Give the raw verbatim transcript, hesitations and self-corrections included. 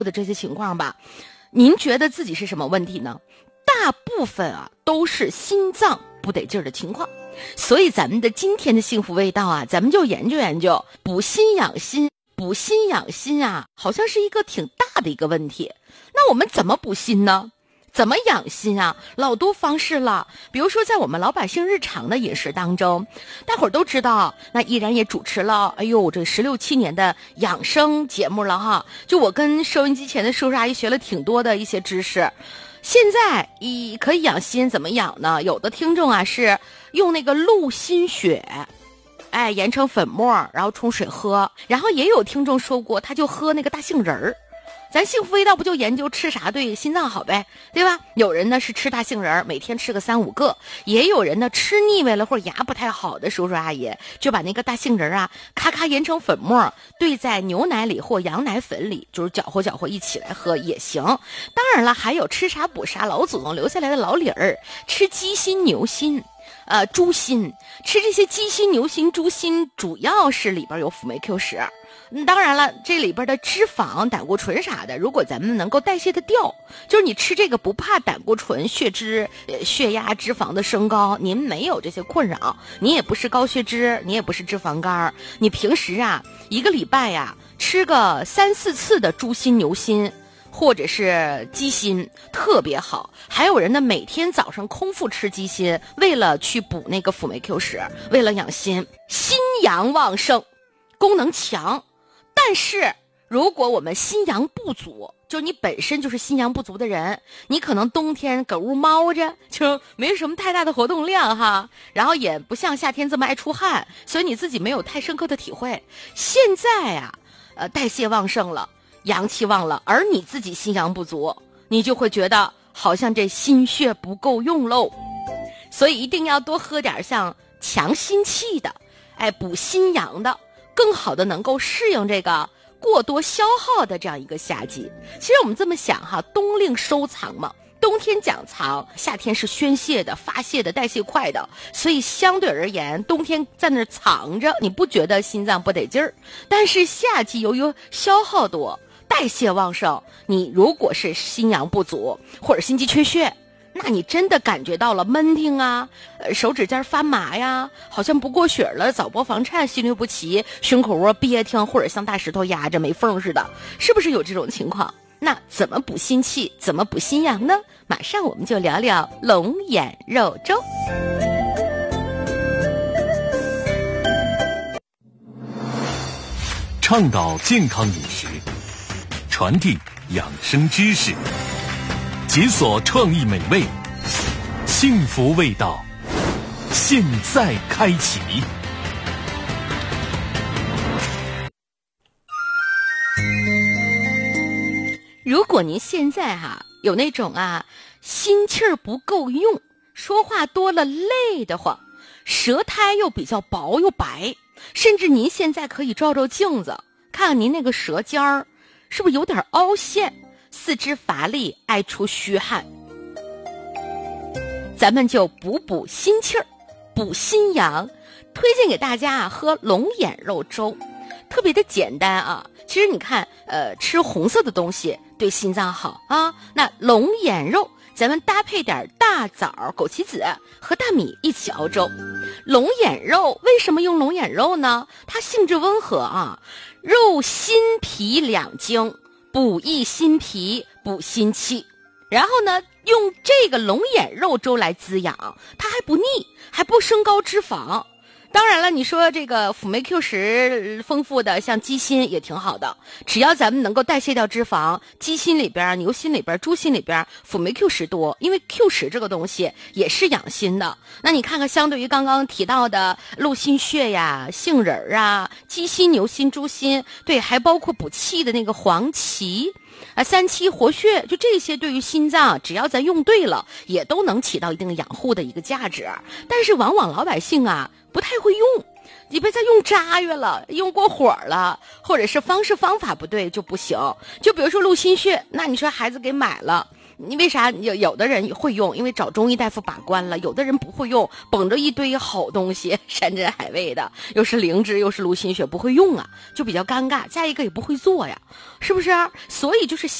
的这些情况吧，您觉得自己是什么问题呢？大部分啊都是心脏不得劲儿的情况。所以咱们的今天的幸福味道啊，咱们就研究研究补心养心。补心养心啊，好像是一个挺大的一个问题。那我们怎么补心呢？怎么养心啊？老多方式了。比如说在我们老百姓日常的饮食当中，大伙儿都知道，那依然也主持了哎呦这十六七年的养生节目了哈。就我跟收音机前的叔叔阿姨学了挺多的一些知识。现在一可以养心，怎么养呢？有的听众啊是用那个鹿心血，哎，研成粉末，然后冲水喝。然后也有听众说过，他就喝那个大杏仁儿。咱幸福味道不就研究吃啥对心脏好呗，对吧？有人呢是吃大杏仁，每天吃个三五个，也有人呢吃腻歪了或者牙不太好的叔叔阿姨，就把那个大杏仁啊咔咔研成粉末，兑在牛奶里或羊奶粉里，就是搅和搅和一起来喝也行。当然了，还有吃啥补啥，老祖宗留下来的老理儿，吃鸡心牛心呃，猪心，吃这些鸡心牛心猪心主要是里边有辅酶 Q 十。嗯，当然了，这里边的脂肪胆固醇啥的，如果咱们能够代谢的掉，就是你吃这个不怕胆固醇血脂、呃、血压脂肪的升高，您没有这些困扰，你也不是高血脂，你也不是脂肪肝，你平时啊一个礼拜呀、啊、吃个三四次的猪心牛心或者是鸡心特别好。还有人呢每天早上空腹吃鸡心，为了去补那个辅酶 Q 十，为了养心，心阳旺盛，功能强。但是如果我们心阳不足，就是你本身就是心阳不足的人，你可能冬天搁屋猫着，就没什么太大的活动量哈，然后也不像夏天这么爱出汗，所以你自己没有太深刻的体会。现在啊呃，代谢旺盛了，阳气旺了，而你自己心阳不足，你就会觉得好像这心血不够用喽。所以一定要多喝点像强心气的，哎，补心阳的，更好的能够适应这个过多消耗的这样一个夏季。其实我们这么想哈，冬令收藏嘛，冬天讲藏，夏天是宣泄的、发泄的、代谢快的，所以相对而言，冬天在那儿藏着，你不觉得心脏不得劲儿？但是夏季由于消耗多、代谢旺盛，你如果是心阳不足或者心肌缺血，那你真的感觉到了闷挺啊，呃，手指尖发麻呀，好像不过血了，早搏房颤，心律不齐，胸口窝憋挺，或者像大石头压着没缝似的，是不是有这种情况？那怎么补心气，怎么补心阳呢？马上我们就聊聊龙眼肉粥。 倡导健康饮食，传递养生知识，解锁创意美味，幸福味道，现在开启。 如果您现在哈、啊、有那种啊心气儿不够用，说话多了累得慌，舌苔又比较薄又白，甚至您现在可以照照镜子，看看您那个舌尖儿是不是有点凹陷，四肢乏力，爱出虚汗，咱们就补补心气儿，补心阳。推荐给大家啊喝龙眼肉粥，特别的简单啊。其实你看呃吃红色的东西对心脏好啊，那龙眼肉咱们搭配点大枣、枸杞子和大米一起熬粥。龙眼肉为什么用龙眼肉呢？它性质温和啊，肉心脾两经，补益心脾，补心气。然后呢用这个龙眼肉粥来滋养，它还不腻，还不升高脂肪。当然了，你说这个辅酶 Q 十丰富的像鸡心也挺好的，只要咱们能够代谢掉脂肪，鸡心里边、牛心里边、猪心里边辅酶 Q 十多，因为 Q 十这个东西也是养心的。那你看看，相对于刚刚提到的鹿心血呀、杏仁啊、鸡心、牛心、猪心，对，还包括补气的那个黄芪啊、三七活血，就这些对于心脏，只要咱用对了，也都能起到一定养护的一个价值。但是往往老百姓啊不太会用，你别再用渣越了，用过火了，或者是方式方法不对就不行。就比如说鹿心血，那你说孩子给买了， 你为啥有有的人会用？因为找中医大夫把关了，有的人不会用，捧着一堆好东西，山珍海味的，又是灵芝又是芦心血，不会用啊，就比较尴尬。再一个也不会做呀，是不是？所以就是